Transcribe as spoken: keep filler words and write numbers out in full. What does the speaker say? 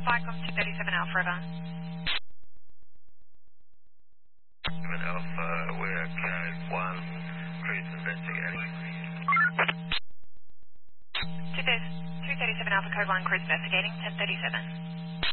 Vicom two thirty-seven Alpha River. seven Alpha, we're code one, cruise investigating. two thirty-seven Alpha Code one, cruise investigating, ten thirty-seven.